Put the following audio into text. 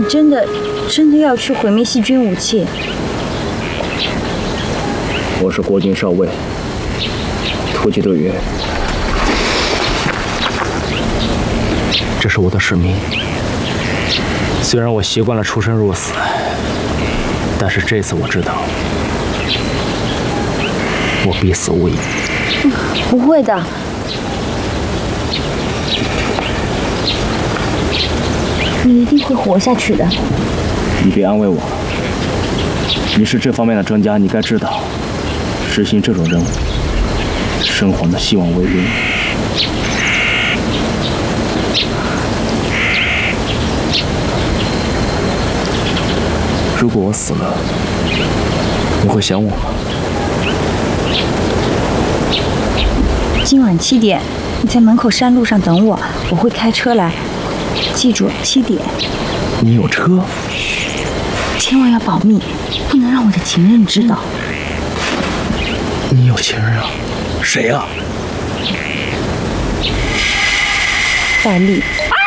真的要去毁灭细菌武器？ 我是国军少尉，突击队员。这是我的使命。虽然我习惯了出生入死，但是这次我知道，我必死无疑。 不会的。你一定会活下去的。 你别安慰我了，你是这方面的专家，你该知道，执行这种任务，生还的希望为零。如果我死了，你会想我吗？ 今晚7点，你在门口山路上等我，我会开车来。记住7点。 你有车？ 千万要保密，不能让我的情人知道。 你有情人啊？谁啊？ 戴丽。啊！